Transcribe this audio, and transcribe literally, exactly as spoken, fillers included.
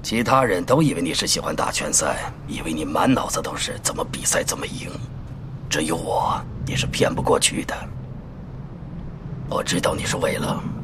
其他人都以为你是喜欢打拳赛，以为你满脑子都是怎么比赛怎么赢，只有我，你是骗不过去的。我知道你是为了